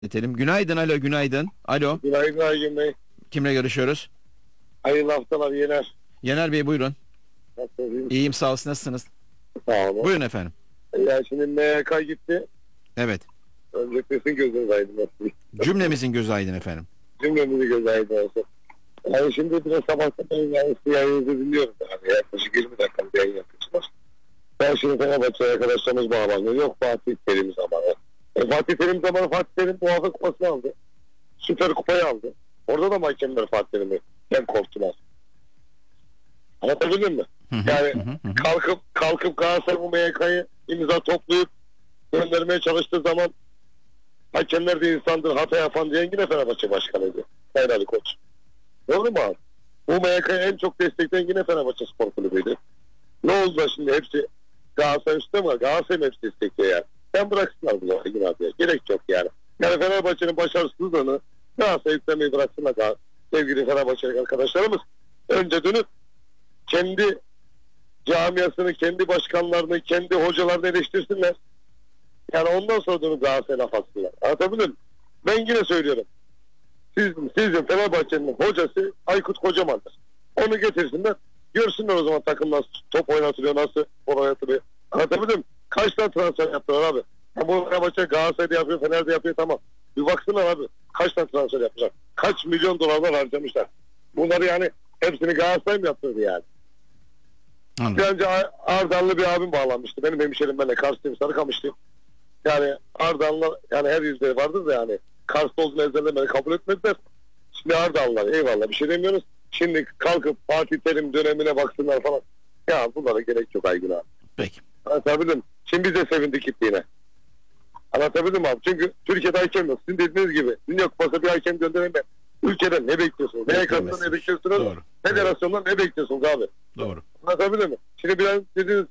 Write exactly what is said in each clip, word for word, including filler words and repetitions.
Edelim. Günaydın, alo, günaydın. Alo, Günaydın Aygün Bey. kimle görüşüyoruz? Hayırlı haftalar Yener. Yener Bey, buyurun. Nasılsınız? İyiyim, sağ olsun, nasılsınız? Sağ olun. Buyurun efendim. Ya şimdi M Y K gitti. Evet. Öncelikle sizin gözünüz aydın olsun. Cümlemizin gözü aydın efendim. Cümlemizi göz aydın olsun. Yani şimdi biraz sabahtan beri yani sizi yayınınızı dinliyorum. Yani yaklaşık yirmi dakikalık yayın yapıyorsunuz. Ben şimdi Fenerbahçe arkadaşlarımız bağlanıyor. Yok Fatih Terim zamanı. E, Fatih Terim zamanı Fatih Terim Muvaffak Kupası'nı aldı. Süper Kupayı aldı. Orada da mahkemeler Fatih Terim'i hem korktular. Anlatabildim mi? Yani kalkıp kalkıp Galatasaray bu M Y K'yı imza toplayıp göndermeye çalıştığı zaman hakemler de insandır, hata yapan diyen yine Fenerbahçe başkanıydı. Sayın Ali Koç. Doğru mu abi? Bu M Y K'yı en çok destekleyen yine Fenerbahçe Spor Kulübü'ydü. Ne oldu da şimdi hepsi Galatasaray üstte mi? Galatasaray'ın hepsi destekliyor yani. Ben bıraksınlar bunu Aygün abiye. Gerek yok yani. Yani Fenerbahçe'nin başarısızlığını Galatasaray'ı yüklemeyi bıraksınlar daha. Sevgili Fenerbahçeli arkadaşlarımız. Önce dönüp kendi camiasını, kendi başkanlarını, kendi hocalarını eleştirsinler. Yani ondan sonra dönüp Galatasaray'a laf atsınlar. Anlatabiliyor muyum? Ben yine söylüyorum. Siz, sizin Fenerbahçe'nin hocası Aykut Kocaman'dır. Onu getirsinler. Görsünler o zaman takım nasıl top oynatılıyor, nasıl spor oynatılıyor. Anlatabiliyor muyum? Kaç tane transfer yaptılar abi? Ya bu Fenerbahçe Galatasaray'da yapıyor, Fener'de yapıyor, tamam. Bir baksınlar abi. Kaç tane transfer yapmışlar? Kaç milyon dolarlar harcamışlar? Bunları yani hepsini Galatasaray mı yaptırdı yani? Anladım. Bir önce Ardahanlı bir abim bağlanmıştı. Benim hemşerim benimle Karslıyım, Sarıkamışlıyım. Yani Ardahanlı yani her yüzleri vardır da yani Karslı olduğunu ezberlemeni kabul etmediler. Şimdi Ardahanlılar eyvallah bir şey demiyoruz. Şimdi kalkıp Fatih Terim dönemine baksınlar falan. Ya bunlara gerek yok Aygün abi. Peki. Anlatabildim mi? Şimdi biz de sevindik gittiğine. Anlatabildim mi abi? Çünkü Türkiye'de hakem yok. Sizin dediğiniz gibi Dünya Kupası'na bir hakem göndereyim ben. Ülkeden ne bekliyorsunuz? Ne yakasından ne bekliyorsunuz? Doğru. Federasyondan ne bekliyorsunuz abi? Doğru. Anlatabildim mi? Şimdi biraz dediğiniz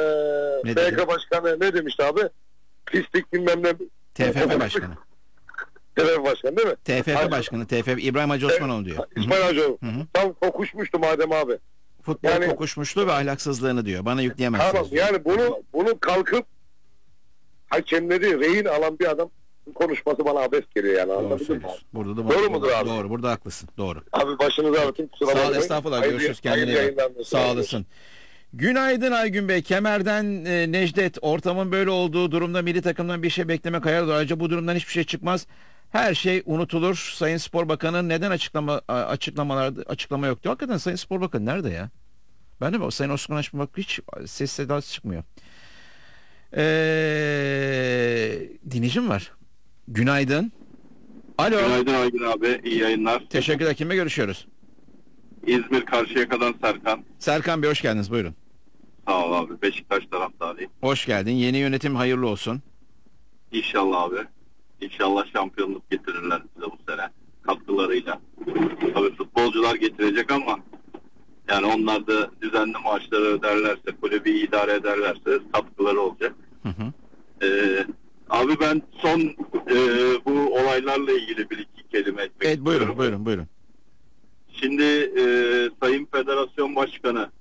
Ne M Y K dedi? Başkanı ne demişti abi? Pislik bilmem ne. T F F Başkanı. T F F Başkanı değil mi? T F F Başkanı, T F F İbrahim Hacı Osmanoğlu diyor. İsmail Hacıoğlu. Hı hı. Tam kokuşmuştu madem abi. Futbol Yani- kokuşmuşluğu ve ahlaksızlığını diyor. Bana yükleyemezsiniz. Tamam diyor. yani bunu bunu kalkıp hakemleri rehin alan bir adam konuşması bana abes geliyor yani. Doğru Anladın mı? söylüyorsun. Burada da Doğru mudur abi? Doğru, burada haklısın. Doğru. Abi başınızı ağrıtın kusura Sağ ol, bakmayın. estağfurullah. Hayırlı- Görüşürüz, hayırlı kendine iyi yayınlar. bak. Sağ olasın. Günaydın Aygün Bey. Kemer'den e, Necdet, ortamın böyle olduğu durumda milli takımdan bir şey beklemek hayal. Ayrıca bu durumdan hiçbir şey çıkmaz. Her şey unutulur. Sayın Spor Bakanı neden açıklama a- açıklamalarda açıklama yok diyor. Hakikaten Sayın Spor Bakanı nerede ya? Ben de bak Sayın Osman Aşkın bak hiç ses sedası çıkmıyor. Ee, dinleyicim var. Günaydın. Alo. Günaydın Aygün abi, iyi yayınlar. Teşekkürler. Kimle görüşüyoruz? İzmir Karşıyaka'dan Serkan. Serkan Bey hoş geldiniz. Buyurun. Sağ ol abi, Beşiktaş taraftarıyım. Hoş geldin. Yeni yönetim hayırlı olsun. İnşallah abi. İnşallah şampiyonluk getirirler bize bu sene katkılarıyla. Tabii futbolcular getirecek ama yani onlar da düzenli maaşları öderlerse, kulübü idare ederlerse katkıları olacak. Hı hı. Ee, abi ben son e, bu olaylarla ilgili bir iki kelime etmek Evet buyurun istiyorum. buyurun buyurun. Şimdi e, Sayın Federasyon Başkanı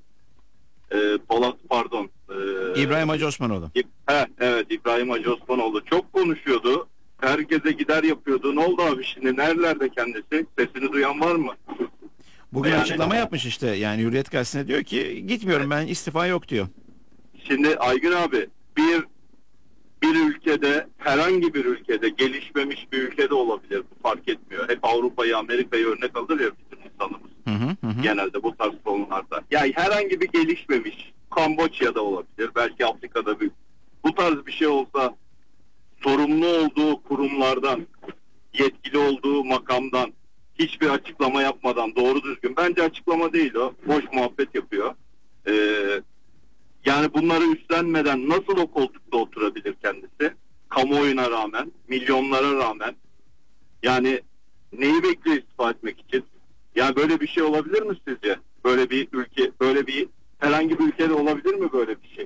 e, Polat pardon e, İbrahim Hacı Osmanoğlu. He, evet İbrahim Hacı Osmanoğlu çok konuşuyordu. Herkese gider yapıyordu. Ne oldu abi şimdi? Nerelerde kendisi? Sesini duyan var mı? Bugün Yani- açıklama yapmış işte. Yani Hürriyet Gazetesi'ne diyor ki gitmiyorum ben, istifa yok diyor. Şimdi Aygün abi bir bir ülkede herhangi bir ülkede gelişmemiş bir ülkede olabilir. Bu fark etmiyor. Hep Avrupa'yı Amerika'yı örnek alır ya bizim insanımız. Hı hı hı. Genelde bu tarz konularda. Yani herhangi bir gelişmemiş Kamboçya'da olabilir. Belki Afrika'da bir bu tarz bir şey olsa sorumlu olduğu kurumlardan, yetkili olduğu makamdan hiçbir açıklama yapmadan doğru düzgün, bence açıklama değil o, boş muhabbet yapıyor. Ee, yani bunları üstlenmeden nasıl o koltukta oturabilir kendisi? Kamuoyuna rağmen, milyonlara rağmen. Yani neyi bekliyor istifa etmek için? Yani böyle bir şey olabilir mi sizce? Böyle bir ülke, böyle bir herhangi bir ülkede olabilir mi böyle bir şey?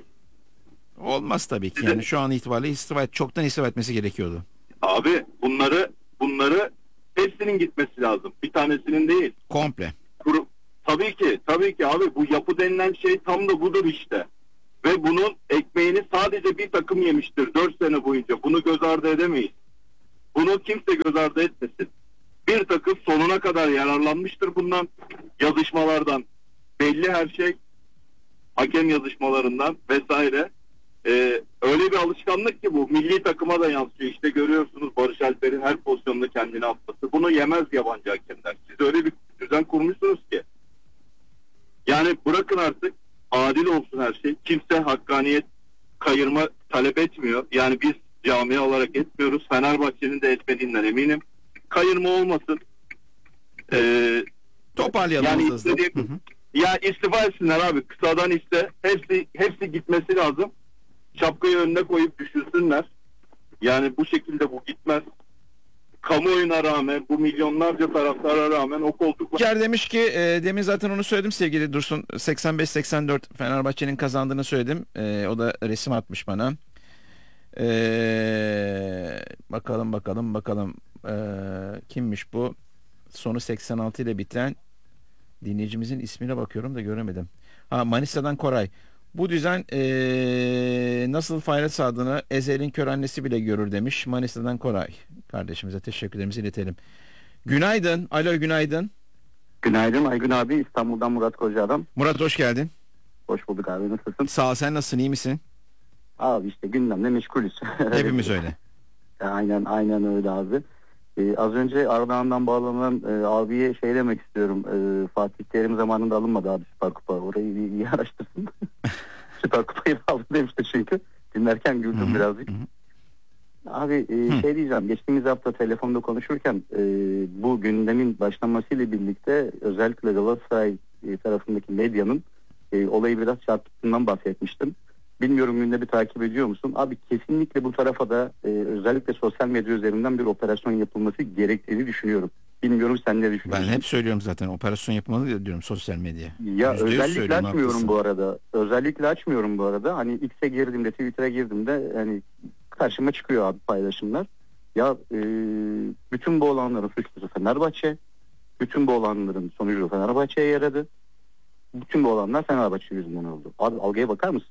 Olmaz tabii ki. Yani şu an itibariyle istifa et, çoktan istifa etmesi gerekiyordu. Abi bunları bunları hepsinin gitmesi lazım. Bir tanesinin değil. Komple. Kuru, tabii ki, tabii ki abi bu yapı denilen şey tam da budur işte. Ve bunun ekmeğini sadece bir takım yemiştir dört sene boyunca. Bunu göz ardı edemeyiz. Bunu kimse göz ardı etmesin. Bir takım sonuna kadar yararlanmıştır bundan, yazışmalardan. Belli her şey, hakem yazışmalarından vesaire. Ee, öyle bir alışkanlık ki bu milli takıma da yansıyor. İşte görüyorsunuz Barış Alper'in her pozisyonda kendini atması. Bunu yemez yabancı hakemler. Siz öyle bir düzen kurmuşsunuz ki. Yani bırakın artık, adil olsun her şey. Kimse hakkaniyet kayırma talep etmiyor. Yani biz camia olarak etmiyoruz. Fenerbahçe'nin de etmediğinden eminim. Kayırma olmasın. Ee, Toparlayalım yani hızlı. istediğim- Hı hı. Ya istifa etsinler abi. Kısadan iste. Hepsi hepsi gitmesi lazım. Şapkayı önüne koyup düşünsünler. Yani bu şekilde bu gitmez. Kamuoyuna rağmen, bu milyonlarca taraftara rağmen o koltuk Yer demiş ki e, demin zaten onu söyledim sevgili Dursun, seksen beş seksen dört Fenerbahçe'nin kazandığını söyledim. E, o da resim atmış bana. E, bakalım bakalım bakalım E, kimmiş bu? Sonu seksen altı ile biten dinleyicimizin ismine bakıyorum da göremedim. Ha, Manisa'dan Koray. Bu düzen e, nasıl fayda sağladığını Ezel'in kör annesi bile görür demiş. Manisa'dan Koray. Kardeşimize teşekkürlerimizi iletelim. Günaydın. Alo, günaydın. Günaydın Aygün abi, İstanbul'dan Murat Kocaadam. Murat hoş geldin. Hoş bulduk abi, nasılsın? Sağ ol, sen nasılsın, iyi misin? Abi işte gündemle meşgulüz. Hepimiz öyle. Aynen aynen öyle abi. Ee, az önce Ardahan'dan bağlanan e, abiye şey demek istiyorum. E, Fatih Terim zamanında alınmadı abi Süper Kupa. Orayı bir, bir araştırsın. Süper Kupa'yı da aldı demişti çünkü. Dinlerken güldüm Hı hı, birazcık. hı. Abi e, şey diyeceğim, geçtiğimiz hafta telefonda konuşurken e, bu gündemin başlamasıyla birlikte özellikle Galatasaray e, tarafındaki medyanın e, olayı biraz çarpıttığından bahsetmiştim. Bilmiyorum, günde bir takip ediyor musun? Abi kesinlikle bu tarafa da e, özellikle sosyal medya üzerinden bir operasyon yapılması gerektiğini düşünüyorum. Bilmiyorum, sen ne Ben düşünüyorsun? hep söylüyorum zaten, operasyon yapmalı diyorum sosyal medya. Ya Yüzde yüz özellikle söylüyorum, açmıyorum haklısın. bu arada. Özellikle açmıyorum bu arada. Hani X'e girdiğimde, Twitter'a girdiğimde hani karşıma çıkıyor abi paylaşımlar. Ya e, bütün bu olanların suçlusu Fenerbahçe. Bütün bu olanların sonucu Fenerbahçe'ye yaradı. Bütün bu olanlar Fenerbahçe yüzünden oldu. Abi algıya bakar mısın?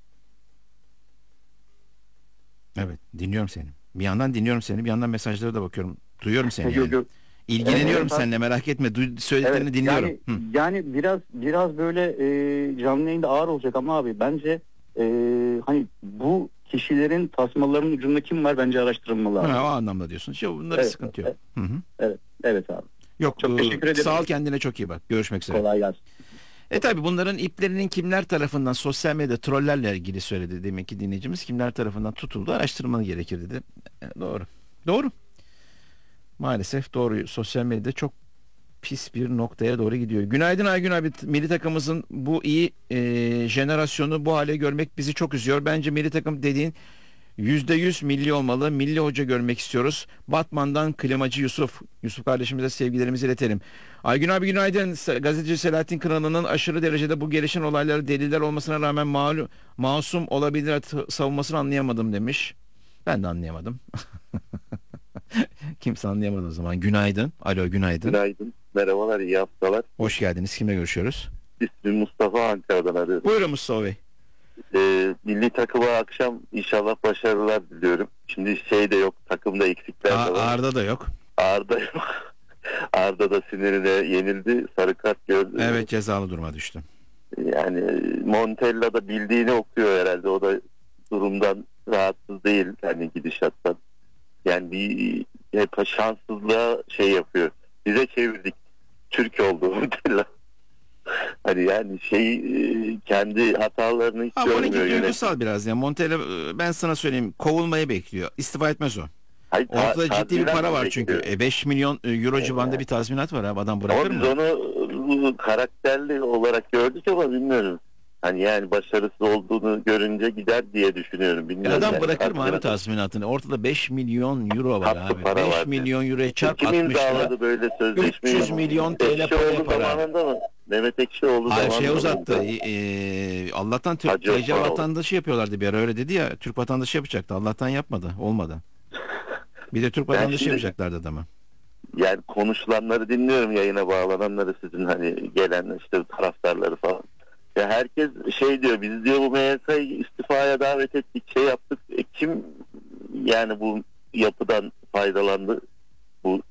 Evet, dinliyorum seni. Bir yandan dinliyorum seni, bir yandan mesajlara da bakıyorum. Duyuyorum seni Yok, yani. yok. İlgileniyorum Evet, seninle, merak etme. Duy- söylediklerini Evet, dinliyorum. Yani, Hı. yani biraz biraz böyle e, canlı yayında ağır olacak ama abi bence e, hani bu kişilerin tasmalarının ucunda kim var bence araştırılmalı abi. Ha, o anlamda diyorsun. Yok, bunlara Evet, sıkıntı yok. evet. Hı hı. Evet, evet abi. Yok, Çok e, teşekkür ederim. sağ ol, kendine çok iyi bak. Görüşmek üzere. Kolay gelsin. E tabi bunların iplerinin kimler tarafından, sosyal medya trollerle ilgili söyledi demek ki dinleyicimiz, kimler tarafından tutuldu, araştırmalı gerekir dedi. E, doğru. Doğru. Maalesef doğru. Sosyal medyada çok pis bir noktaya doğru gidiyor. Günaydın Aygün abi. Milli takımımızın bu iyi e, jenerasyonu bu hale görmek bizi çok üzüyor. Bence milli takım dediğin yüzde yüz milli olmalı. Milli hoca görmek istiyoruz. Batman'dan Klimacı Yusuf. Yusuf kardeşimize sevgilerimizi iletelim. Aygün abi günaydın. Se- Gazeteci Selahattin Kınalı'nın aşırı derecede bu gelişen olayları deliller olmasına rağmen malu, masum olabilir t- savunmasını anlayamadım demiş. Ben de anlayamadım. Kimse anlayamadı o zaman. Günaydın. Alo, günaydın. Günaydın. Merhabalar, iyi haftalar. Hoş geldiniz. Kimle görüşüyoruz? İsmim Mustafa, Ankara'dan arıyorum. Buyurun Mustafa Bey. Ee, milli takıma akşam inşallah başarılar diliyorum. Şimdi şey de yok, takımda eksikler Aa, de var. Arda da yok. Arda yok. Arda da sinirine yenildi. Sarı kart gördü. Evet, cezalı duruma düştü. Yani Montella da bildiğini okuyor herhalde. O da durumdan rahatsız değil. Yani gidişattan. Yani bir hep şanssızlığa şey yapıyor. Bize çevirdik. Türk oldu Montella. Hani yani şey e, kendi hatalarını hiç Ha, görmüyor. onunki yönetim. duygusal biraz ya. Montella, e, ben sana söyleyeyim, kovulmayı bekliyor. İstifa etmez o. Hayır, ta- Ortada ciddi bir tazminat para mı var çünkü. bekliyor? E, beş milyon euro civarında bir tazminat var abi. Adam bırakır Ama biz mı? onu e, karakterli olarak gördük ama bilmiyorum. Hani yani başarısız olduğunu görünce gider diye düşünüyorum. E, Bilmiyorum adam yani. bırakır mı abi Tazminat- tazminatını? Ortada beş milyon euro var Tatlı abi. para beş var milyon euroya çarp Kim altmış lira. imzaladı böyle sözleşmeyi? üç yüz milyon T L paraya Ekşioğlu para. zamanında mı? Mehmet Ekşioğlu Hayır, zamanında şey mı? uzattı. E, e, Allah'tan Türk Hacı T C Osmanoğlu. vatandaşı yapıyorlardı bir ara, öyle dedi ya. Türk vatandaşı yapacaktı. Allah'tan yapmadı. Olmadı. Bir de Türk Ben vatandaşı şimdi- yapacaklardı adamı. Yani konuşulanları dinliyorum, yayına bağlananları, sizin hani gelen işte taraftarları falan. Ya herkes şey diyor, biz diyor bu M Y K'yı istifaya davet ettik, şey yaptık. E kim yani bu yapıdan faydalandı? bu